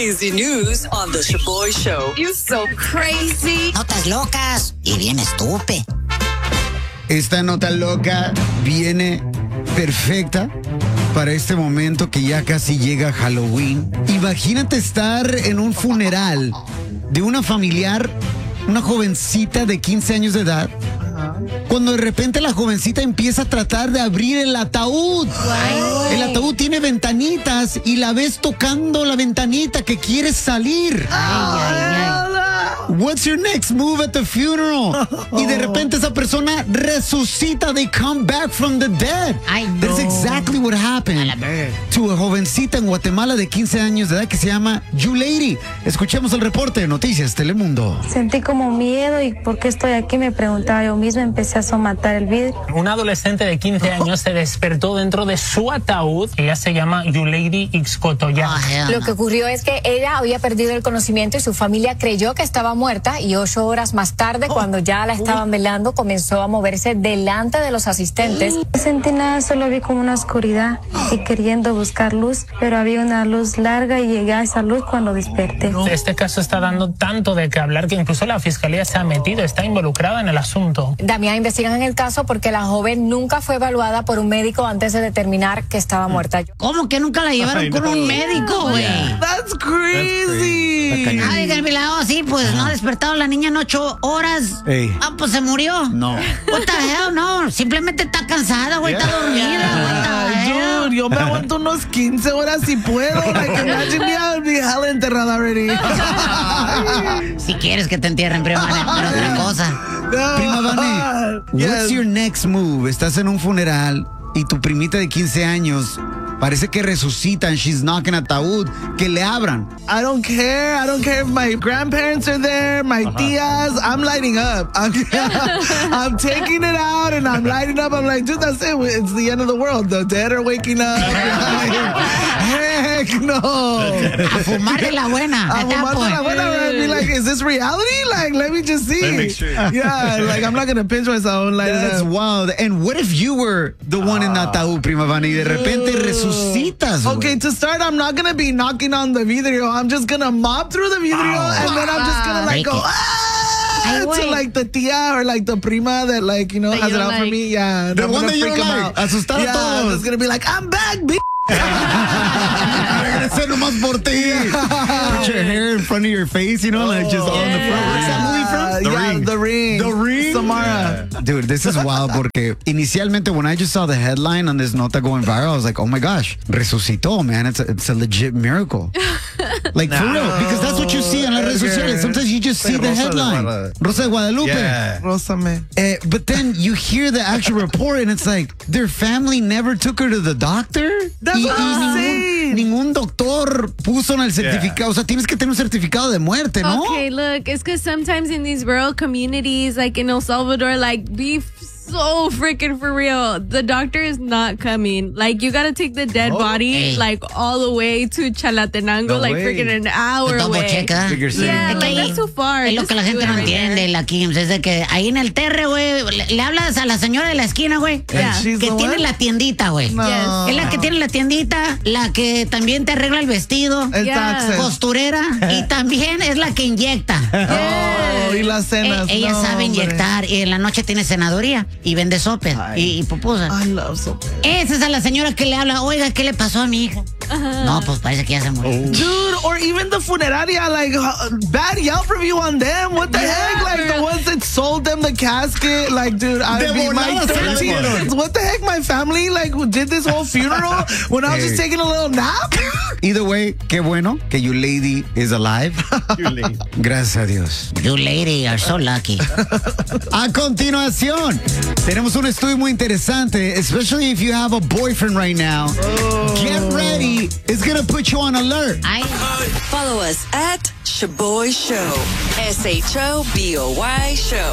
crazy news on the Shaboy Show. You're so crazy. Notas locas y bien estúpido. Esta nota loca viene perfecta para este momento que ya casi llega Halloween. Imagínate estar en un funeral de una familiar, una jovencita de 15 años de edad, cuando de repente la jovencita empieza a tratar de abrir el ataúd. El ataúd tiene ventanitas y la ves tocando la ventanita que quiere salir. What's your next move at the funeral? Y de repente esa persona resucita. They come back from the dead. That's exactly what happened to a jovencita en Guatemala de 15 años de edad que se llama Yulady. Escuchemos el reporte de Noticias Telemundo. Sentí como miedo y ¿por qué estoy aquí? Me preguntaba yo misma, empecé a somatar el vidrio. Un adolescente de 15 años se despertó dentro de su ataúd. Ella se llama Yulady Ixcotoya. Lo que ocurrió es que ella había perdido el conocimiento y su familia creyó que estaba muerta, y 8 horas más tarde, cuando ya la estaban velando, comenzó a moverse delante de los asistentes. No sentí nada, solo vi como una oscuridad y queriendo buscar luz, pero había una luz larga y llegué a esa luz cuando desperté. Este caso está dando tanto de qué hablar que incluso la fiscalía se ha metido, está involucrada en el asunto. Damián, investigan en el caso porque la joven nunca fue evaluada por un médico antes de determinar que estaba muerta. ¿Cómo que nunca la llevaron con un médico, güey? That's crazy. Ay, del lado, sí, pues no ha despertado la niña en 8 horas. Pues se murió. No. What the hell, no. Simplemente está cansada, güey, está dormida. Dude, yo me aguanto unos 15 horas si puedo. Like, imagine me, I would be hella enterrada already. Si quieres que te entierren, prima Vane, pero otra cosa. Prima Vane, what's your next move? Estás en un funeral y tu primita de 15 años parece que resucita and she's knocking ataúd. Que le abran. I don't care. I don't care if my grandparents are there, my tias. I'm lighting up. I'm taking it out and I'm lighting up. I'm like, dude, that's it. It's the end of the world. The dead are waking up. Heck no. A fumar de la buena. A fumar de la buena. I'd be like, is this reality? Like, let me just see. Yeah, like, I'm not going to pinch myself. Like, that's wild. And what if you were the one in the ataúd, Prima Vane, y de repente resucitas? Okay, to start, I'm not going to be knocking on the vidrio. I'm just going to mop through the vidrio and then I'm just going to like go, to like the tia or like the prima that like, you know, has it out for me. Yeah. The one that you like. Asustar a todos. It's going to be like, I'm back, bitch. Regresé nomás por ti. Put your hair in front of your face, you know, like just on the front. Where's that movie from? The Ring. The Ring? Samara. Dude, this is wild porque inicialmente when I just saw the headline on this nota going viral, I was like, oh my gosh, resucitó, man. It's a legit miracle. Like, for real, because that's what you see on las redes sociales. Sometimes you just see the headline. Rosa de Guadalupe. Yeah. Rósame. But then you hear the actual report and it's like, their family never took her to the doctor. That's what I'm saying. Ningún doctor puso en el certificado. O sea, tienes que tener un certificado de muerte, ¿no? Okay, look, it's because sometimes in these rural communities, like in El Salvador, like be so freaking for real. The doctor is not coming. Like, you gotta take the dead body, like, all the way to Chalatenango, No like, way. freaking an hour away. Checa. Yeah, like, that's too far. Es lo Just que la do gente it no right entiende, there. la Kims, es de que ahí en el terre, güey, le hablas a la señora de la esquina, güey, Yeah. She's que the tiene one? la tiendita, güey. Yes. Es la que tiene la tiendita, la que también te arregla el vestido, El Yeah. taxes. costurera, y también es la que inyecta. Oh, y las cenas. Ella no, sabe hombre. inyectar y en la noche tiene cenaduría y vende sopes y pupusas. I love soap. Esa es a la señora que le habla, oiga, ¿qué le pasó a mi hija? No, pues parece que ya se murió. Dude, or even the funeraria, like, bad Yelp review on them. What the heck? Like, the ones that sold them the casket. Like, dude, I'd be my 13. What the heck? My family, like, did this whole funeral when I was just taking a little nap? Either way, qué bueno que Yulady is alive. Gracias a Dios. You lady are so lucky. A continuación, tenemos un estudio muy interesante, especially if you have a boyfriend right now. Get ready. It's going to put you on alert. Ay. Follow us at Shaboy Show. SHOBOY Show.